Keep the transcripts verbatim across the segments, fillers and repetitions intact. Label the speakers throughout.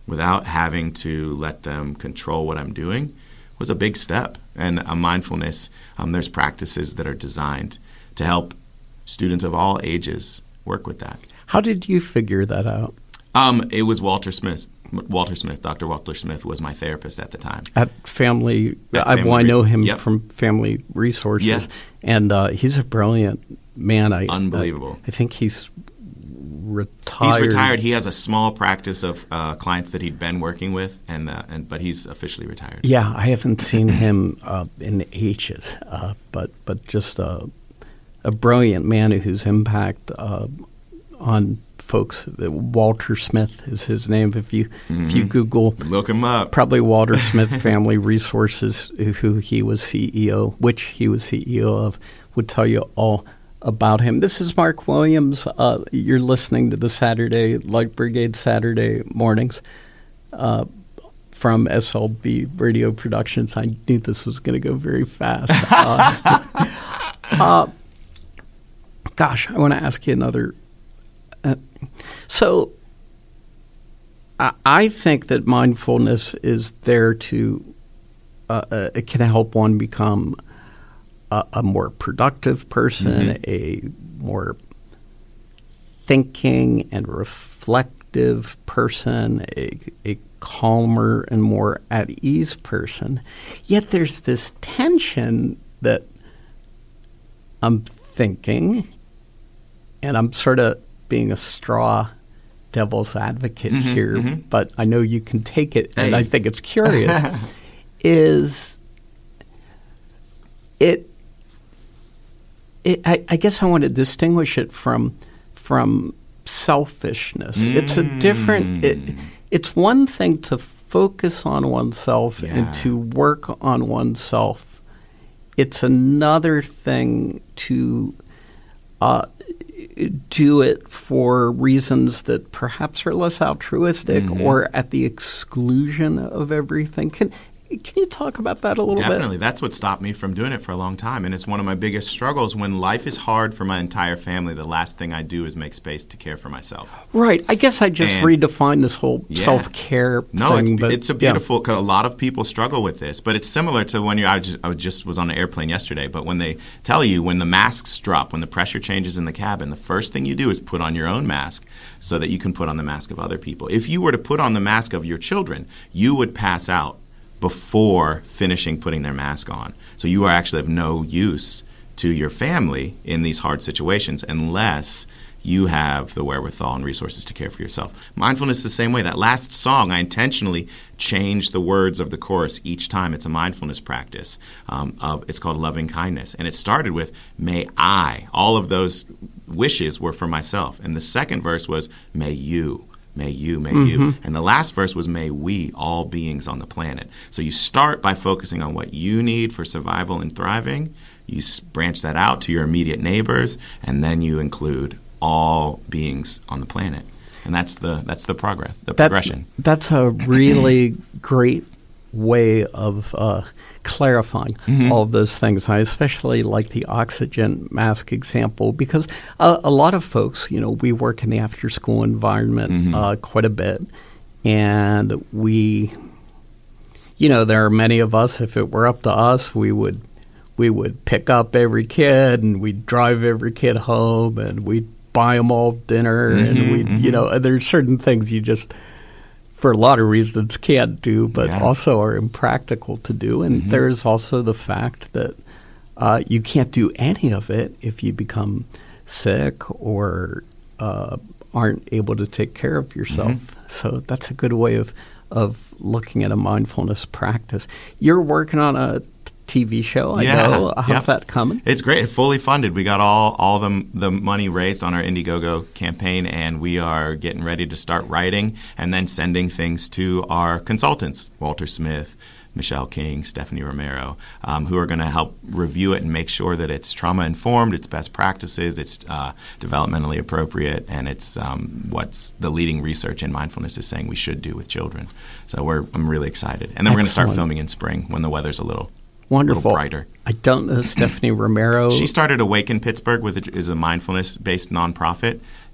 Speaker 1: without having to let them control what I'm doing was a big step. And a mindfulness, um, there's practices that are designed to help students of all ages work with that.
Speaker 2: How did you figure that out?
Speaker 1: Um, it was Walter Smith. Walter Smith, Doctor Walter Smith was my therapist at the time.
Speaker 2: At Family,
Speaker 1: At
Speaker 2: I,
Speaker 1: family
Speaker 2: well, I know him
Speaker 1: yep.
Speaker 2: from Family Resources,
Speaker 1: yeah.
Speaker 2: and uh, he's a brilliant man. I,
Speaker 1: Unbelievable.
Speaker 2: I, I think he's retired.
Speaker 1: He's retired. He has a small practice of uh, clients that he'd been working with, and uh, and but he's officially retired.
Speaker 2: Yeah, I haven't seen him uh, in ages, uh, but but just a, a brilliant man whose impact uh, on folks. Walter Smith is his name. If you mm-hmm. if you Google,
Speaker 1: look him up.
Speaker 2: Probably Walter Smith Family Resources, who he was C E O, which he was C E O of, would tell you all about him. This is Mark Williams. Uh, you're listening to the Saturday Light Brigade Saturday mornings uh, from S L B Radio Productions. I knew this was going to go very fast. Uh, uh, gosh, I want to ask you another. Uh, so I, I think that mindfulness is there to uh, uh, it can help one become a, a more productive person, mm-hmm. a more thinking and reflective person, a, a calmer and more at ease person. Yet there's this tension that I'm thinking, and I'm sort of being a straw devil's advocate mm-hmm, here, mm-hmm. but I know you can take it, and hey. I think it's curious, is it, it I, I guess I want to distinguish it from from selfishness. Mm. It's a different, it, it's one thing to focus on oneself yeah. and to work on oneself. It's another thing to uh, do it for reasons that perhaps are less altruistic mm-hmm. or at the exclusion of everything. Can can you talk about that a little
Speaker 1: Definitely.
Speaker 2: bit?
Speaker 1: Definitely. That's what stopped me from doing it for a long time. And it's one of my biggest struggles. When life is hard for my entire family, the last thing I do is make space to care for myself.
Speaker 2: Right. I guess I just and, redefined this whole yeah. self-care
Speaker 1: no,
Speaker 2: thing.
Speaker 1: No,
Speaker 2: it's,
Speaker 1: it's a beautiful yeah. – cause a lot of people struggle with this. But it's similar to when you I just, I just was on an airplane yesterday. But when they tell you when the masks drop, when the pressure changes in the cabin, the first thing you do is put on your own mask so that you can put on the mask of other people. If you were to put on the mask of your children, you would pass out before finishing putting their mask on. So you are actually of no use to your family in these hard situations unless you have the wherewithal and resources to care for yourself. Mindfulness is the same way. That last song, I intentionally changed the words of the chorus each time. It's a mindfulness practice. Um, of, it's called Loving Kindness. And it started with, may I. All of those wishes were for myself. And the second verse was, may you. May you, may mm-hmm. you. And the last verse was, may we, all beings on the planet. So you start by focusing on what you need for survival and thriving. You branch that out to your immediate neighbors, and then you include all beings on the planet. And that's the that's the progress, the that, progression.
Speaker 2: That's a really great way of uh, clarifying mm-hmm. all of those things. I especially like the oxygen mask example because uh, a lot of folks, you know, we work in the after-school environment mm-hmm. uh, quite a bit, and we, you know, there are many of us, if it were up to us, we would we would pick up every kid and we'd drive every kid home and we'd buy them all dinner mm-hmm, and we, mm-hmm. you know, there's certain things you just, for a lot of reasons, can't do, but yeah. also are impractical to do. And mm-hmm. there's also the fact that uh, you can't do any of it if you become sick or uh, aren't able to take care of yourself. Mm-hmm. So that's a good way of of looking at a mindfulness practice. You're working on a T V show, I
Speaker 1: yeah,
Speaker 2: know. How's
Speaker 1: yep.
Speaker 2: that coming?
Speaker 1: It's great. It's fully funded. We got all all the the money raised on our Indiegogo campaign, and we are getting ready to start writing and then sending things to our consultants, Walter Smith, Michelle King, Stephanie Romero, um, who are going to help review it and make sure that it's trauma-informed, it's best practices, it's uh, developmentally appropriate, and it's um, what's the leading research in mindfulness is saying we should do with children. So we're I'm really excited. And then Excellent. We're going to start filming in spring when the weather's a little
Speaker 2: Wonderful.
Speaker 1: little brighter.
Speaker 2: I don't know Stephanie Romero.
Speaker 1: She started Awaken Pittsburgh, which is a mindfulness-based nonprofit.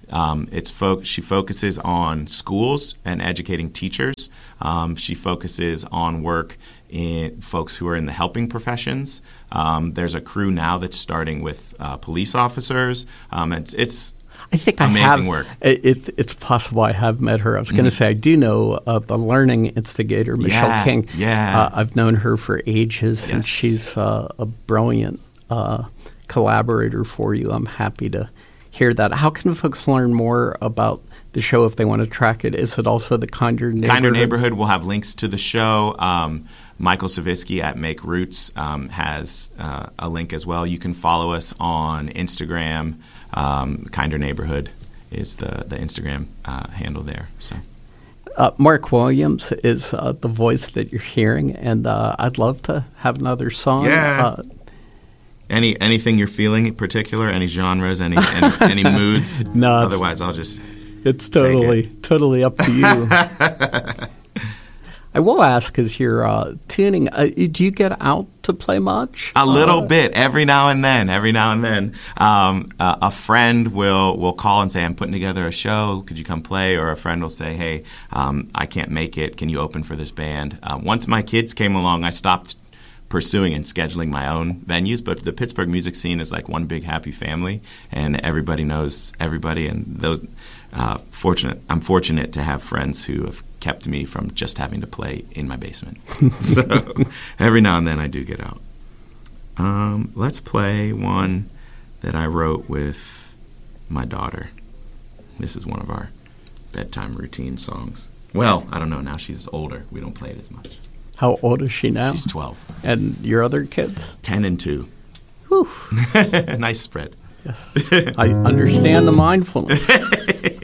Speaker 1: Um, it's fo- she focuses on schools and educating teachers. Um, she focuses on work in folks who are in the helping professions. Um, there's a crew now that's starting with uh, police officers. Um, it's it's
Speaker 2: I think
Speaker 1: amazing
Speaker 2: I have,
Speaker 1: work.
Speaker 2: It's it's possible I have met her. I was going to say I do know uh, the learning instigator, Michelle
Speaker 1: yeah,
Speaker 2: King.
Speaker 1: Yeah,
Speaker 2: uh, I've known her for ages,
Speaker 1: yes.
Speaker 2: and she's uh, a brilliant uh, collaborator for you. I'm happy to hear that. How can folks learn more about the show if they want to track it? Is it also the Kinder Neighborhood?
Speaker 1: Kinder Neighborhood will have links to the show. Um, Michael Savitsky at Make Roots um, has uh, a link as well. You can follow us on Instagram. Um, Kinder Neighborhood is the, the Instagram uh, handle there. So,
Speaker 2: uh, Mark Williams is uh, the voice that you're hearing, and uh, I'd love to have another song.
Speaker 1: Yeah.
Speaker 2: Uh,
Speaker 1: Any anything you're feeling in particular? Any genres? Any any, any moods?
Speaker 2: No.
Speaker 1: Otherwise, I'll just.
Speaker 2: It's totally
Speaker 1: it.
Speaker 2: totally up to you. I will ask, as you're uh, tuning, uh, do you get out to play much?
Speaker 1: A little
Speaker 2: uh,
Speaker 1: bit, every now and then. Every now and then, um, uh, a friend will will call and say, "I'm putting together a show. Could you come play?" Or a friend will say, "Hey, um, I can't make it. Can you open for this band?" Uh, once my kids came along, I stopped pursuing and scheduling my own venues. But the Pittsburgh music scene is like one big happy family, and everybody knows everybody. And those uh, fortunate, I'm fortunate to have friends who have kept me from just having to play in my basement. So every now and then I do get out. Um, let's play one that I wrote with my daughter. This is one of our bedtime routine songs. Well, I don't know. Now she's older. We don't play it as much.
Speaker 2: How old is she now?
Speaker 1: She's twelve.
Speaker 2: And your other kids?
Speaker 1: ten and two.
Speaker 2: Whew.
Speaker 1: Nice spread.
Speaker 2: Yes. I understand the mindfulness.